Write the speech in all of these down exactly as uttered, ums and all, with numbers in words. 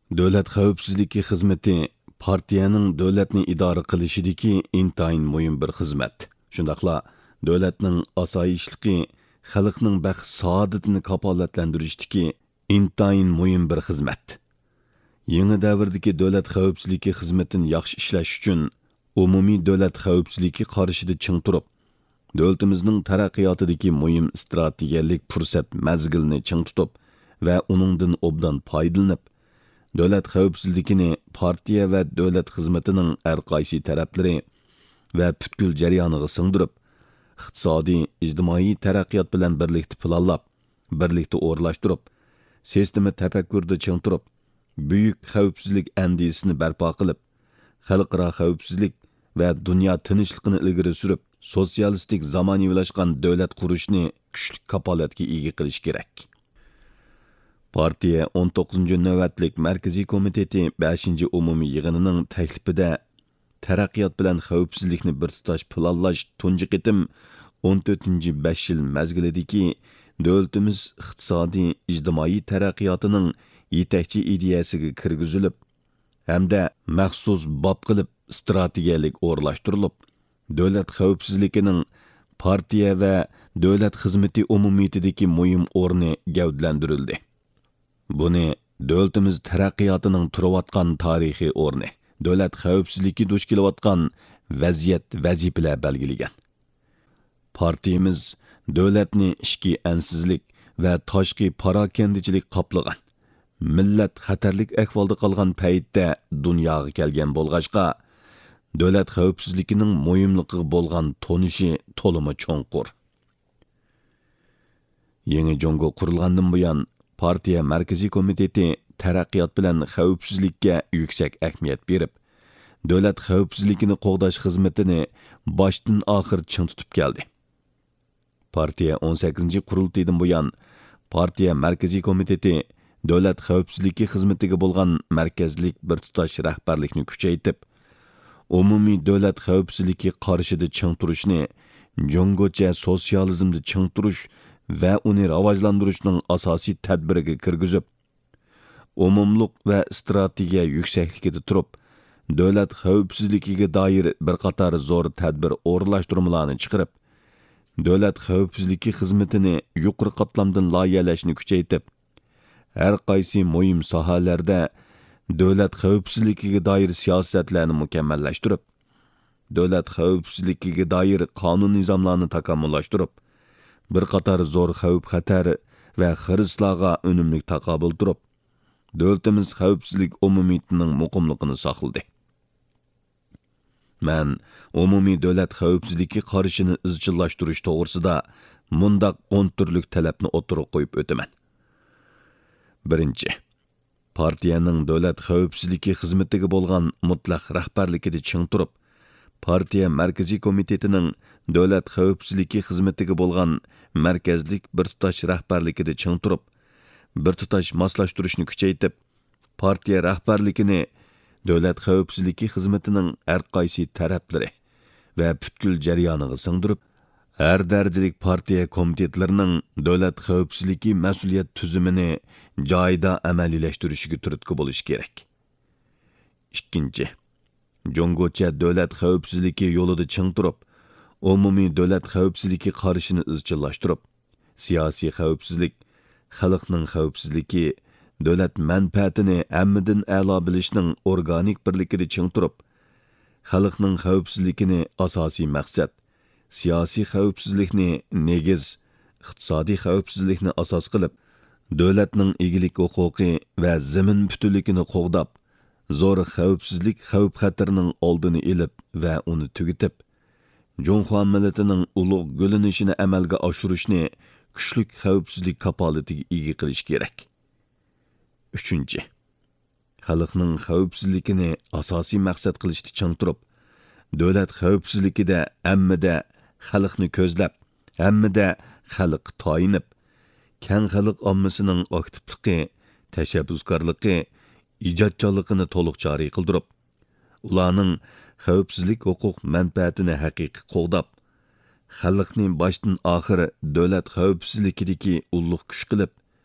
Davlat xavfsizligi xizmati partiyaning davlatni idora qilishidagi intayin muhim bir xizmat. Shundaqla davlatning osoyishligi, xalqning baxt saodatini kapolatlantirishdagi intayin muhim bir xizmat. Yangi davrdagi davlat xavfsizligi xizmatini yaxshi ishlash uchun umumiy davlat xavfsizligi qarshida ching turib, davlatimizning taraqqiyotidagi muhim strategiyalik fursat mazgilni ching tutib va uningdan obdan foydalanib, davlat xavfsizligini partiya va davlat xizmatining har qaysi taraflari va butkul jarayoniga singdirib, iqtisodiy, ijtimoiy taraqqiyot bilan birlikda planlab, birlikda o'rlashtirib, sistema tafakkurda ching turib, buyuk xavfsizlik andisini barpo qilib, xalqaro xavfsizlik va dunyo tinchligini ilgari surib, sotsialistik zamonaviylashgan davlat qurishni kuchli kapolatga ega qilish kerak. Partiya o'n to'qqizinchi navbatlik Markaziy komiteti beshinchi umumiy yig'inining taklifida taraqqiyot bilan xavfsizlikni bir tutash planlash tunji qitim o'n to'rtinchi besh yil mazgilidagi davlatimiz iqtisodiy, ijtimoiy taraqqiyotining yetakchi ideyasiga kirgizilib, hamda maxsus bob qilib strategiyalik o'rlashtirilib, davlat xavfsizligining partiya va davlat xizmati umumiyatidagi muhim o'rni gavdlantirildi. Buni davlatimiz taraqqiyotining turayotgan tarixiy o'rni, davlat xavfsizligi duch kelayotgan vaziyat vazifalar belgilagan. Partiyamiz davlatni ichki ansizlik va tashqi parokandichilik qoplagan, millat xatarlik ahvolda qolgan paytda dunyoga kelgan bo'lg'achqa, davlat xavfsizligining muhimligiga bo'lgan tonishi to'limi cho'nqur. Yangi Jongo qurilgandan buyon partiya Markaziy komiteti taraqqiyot bilan xavfsizlikka yuksak ahamiyat berib, davlat xavfsizligini qo'g'dash xizmatini boshdan oxir ching tutib keldi. Partiya o'n sakkizinchi qurultaydan buyon partiya Markaziy komiteti davlat xavfsizligi xizmatiga bo'lgan markazlik bir tutash rahbarlikni kuchaytirib, umumiy davlat xavfsizligi qarshida ching turishni, jongocha sotsializmni ching turish va uni rivojlantirishning asosiy tadbiriga kirgizib, umumliq va strategiya yuksakligida turib, davlat xavfsizligiga doir bir qator zo'r tadbir o'rlashtirmalarni chiqarib, davlat xavfsizligi xizmatini yuqori qatlamdan loyihalashni kuchaytirib, har qaysi muhim sohalarda davlat xavfsizligiga doir siyosatlarni mukammallashtirib, davlat xavfsizligiga doir qonun nizomlarni takomillashtirib, bir qator zo'r xavf-xatar va xirislarga unumli taqobil turib, davlatimiz xavfsizlik umumiyatining muqimligini saqladi. Men umumiy davlat xavfsizligi qarshini izchillashtirish to'g'risida mundaq o'n turlik talabni o'tirib qo'yib o'taman. Birinchi, partiyaning davlat xavfsizligi xizmatiga bo'lgan mutlaq rahbarligida ching turib, partiya Markaziy komitetining davlat xavfsizligi xizmatiga bo'lgan markazlik bir tutash rahbarligida ching turib, bir tutash moslashtirishni kuchaytirib, partiya rahbarligini davlat xavfsizligi xizmatining har qaysi taraflari va butkul jarayoniga singdirib, har darajalik partiya komitetlarining davlat xavfsizligi mas'uliyat tuzumini joyida amaliylashtirishiga turtki bo'lish kerak. Ikkinchi, jongocha davlat xavfsizligi yo'lida ching turib, umumiy davlat xavfsizligi qarshini izchillashtirib, siyosiy xavfsizlik, xalqning xavfsizligi, davlat manfaatini hammadan a'lo bilishning organik birligida ching turib, xalqning xavfsizligini asosiy maqsad, siyosiy xavfsizlikni negiz, iqtisodiy xavfsizlikni asos qilib, davlatning egilik huquqi va zamin butunligini qo'g'dab, zo'r xavfsizlik xavf-xatarning oldini olib va uni tugatib, Jonxo millatining ulug' gulinishini amalga oshirishni kuchlik xavfsizlik kapolatiga ega qilish kerak. Uchinchi, xalqning xavfsizligini asosiy maqsad qilishni ching turib, davlat xavfsizligida hammada xalqni ko'zlab, hammada xalq toyinib, keng xalq ommasining aktivligi, tashabbuskorligi, ijodkorligini to'liq joriy qildirib, ularning xavfsizlik huquq manfaatini haqiqiy qo'g'dab, xalqni boshdan oxir davlat xavfsizligidagi ulug' kuch qilib,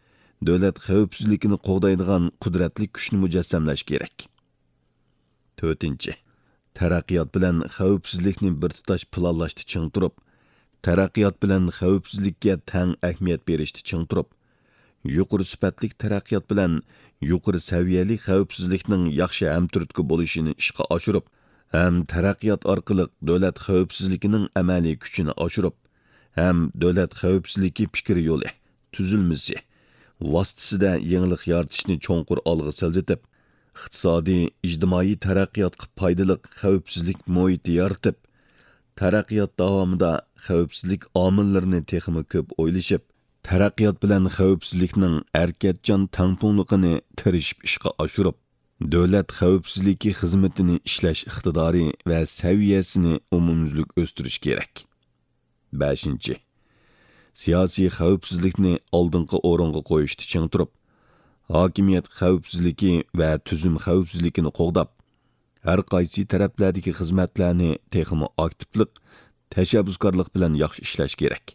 davlat xavfsizligini qo'g'daydigan qudratli kuchni mujassamlash kerak. to'rtinchi. Taraqqiyot bilan xavfsizlikni bir tutash planlashni ching turib, taraqqiyot bilan xavfsizlikka tang ahamiyat berishni ching turib, yuqori sifatli taraqqiyot bilan yuqori saviyali xavfsizlikning yaxshi hamturtki bo'lishini ishga oshirib, ham taraqqiyot orqali davlat xavfsizligining amaliy kuchini oshirib, ham davlat xavfsizligi fikr yo'li, tuzilmasi, vositasida yangilik yaratishni cho'nqur olg'a siljitib, iqtisodiy, ijtimoiy taraqqiyotga foydali xavfsizlik muhiti yaratib, taraqqiyot davomida xavfsizlik omillarini texmi ko'p o'ylashib, taraqqiyot bilan xavfsizlikning harakatchan tangpungliqini tirishib ishga oshirib, davlat xavfsizligi xizmatini ishlash iqtidori va saviyasini umumyuzlik o'stirish kerak. beshinchi. Siyosiy xavfsizlikni oldingi o'ringa qo'yishni ching turib, hokimiyat xavfsizligi va tuzum xavfsizligini qo'g'dab, har qaysi taraflardagi xizmatlarni texmi aktivlik, tashabbuskorlik bilan yaxshi ishlash kerak.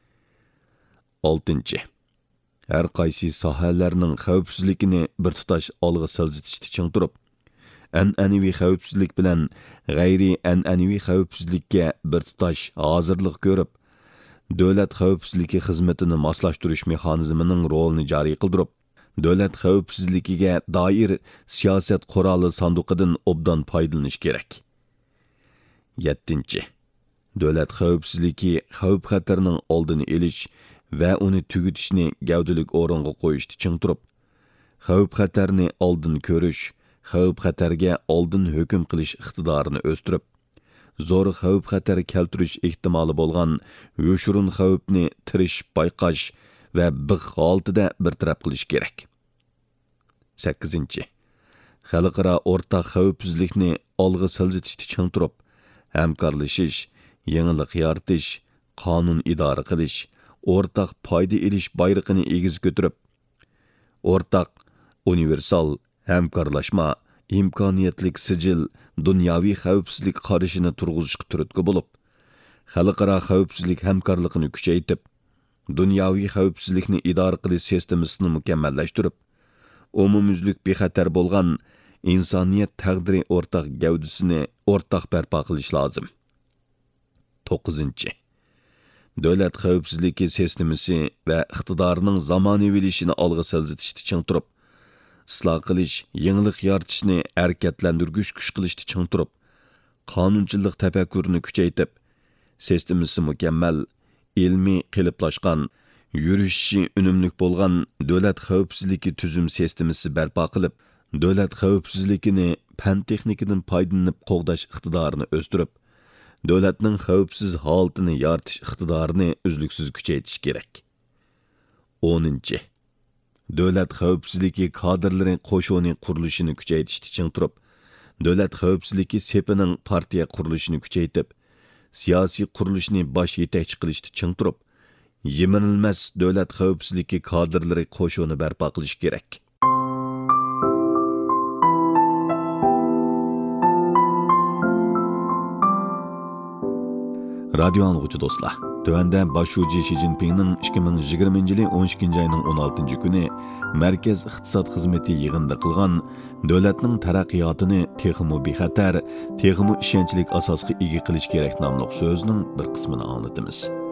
oltinchi. Har qaysi sohalarning xavfsizligini bir tutash olg'a siljitishni ching turib, an'anaviy xavfsizlik bilan g'ayri an'anaviy xavfsizlikka bir tutash hozirlik ko'rib, davlat xavfsizligi xizmatini moslashtirish mexanizmining rolini joriy qildirib, davlat xavfsizligiga doir siyosat quroli sanduqidan obdan foydalanish kerak. yettinchi. Davlat xavfsizligi xavf-xatarning oldini olish va uni tugutishni gavdalik o'ringa qo'yishni ching turib, xavf-xatarni oldin ko'rish, xavf-xatarga oldin hukm qilish iqtidorini o'stirib, zo'r xavf-xatar keltirish ehtimoli bo'lgan yo'shurun xavfni tirishib bayqash va biq holatida bartaraf qilish kerak. sakkizinchi. Xalqaro o'rtaq xavfsizlikni olg'a siljitishni ching turib, hamkorlashish, yangilik yaratish, qonun idora qilish, o'rtaq foyda elish bayrog'ini egiz ko'tarib, o'rtaq, universal, hamkorlashma, imkoniyatlik sijil, dunyoviy xavfsizlik qarashini turg'izishga turtki bo'lib, xalqaro xavfsizlik hamkorligini kuchaytirib, dunyoviy xavfsizlikni idora qilish sistemasini mukammallashtirib, umumyuzlik bexatar bo'lgan insoniyat taqdiri o'rtaq gavdasini o'rtaq barpo qilish lozim. to'qqizinchi. Davlat xavfsizligi sistemasi va iqtidorining zamonaviylashini olg'a siljitishni ching turib, isloh qilish, yangilik yaratishni harakatlantirgich kuch qilishni ching turib, qonunchilik tafakkurini kuchaytirib, sistemasi mukammal, ilmiy qiliplashgan, yurishi unumlik bo'lgan davlat xavfsizligi tuzum sistemasi barpo qilib, davlat xavfsizligini fan texnikadan foydalanib qo'g'dash iqtidorini o'stirib, davlatning xavfsiz holatini yaratish iqtidorini uzluksiz kuchaytirish kerak. o'ninchi. Davlat xavfsizligi kadrlari qo'shoni qurilishini kuchaytirishni ching turib, davlat xavfsizligi sepining partiya qurilishini kuchaytirib, siyosiy qurilishni bosh yetakchi qilishni ching turib, yemirilmas davlat xavfsizligi kadrlari qo'shoni barpo qilish kerak. Radio anlıqçı dostlar, tövəndə başçı Xi Jinping'nin ikki ming yigirmanchi yili o'n ikkinchi ayning o'n oltinchi kuni Markaz iqtisod xizmati yig'inida qilgan davlatning taraqqiyotini texmi bexatar, texmi ishonchlik asosga ega qilish kerak nomli so'zning bir qismini anglatamiz.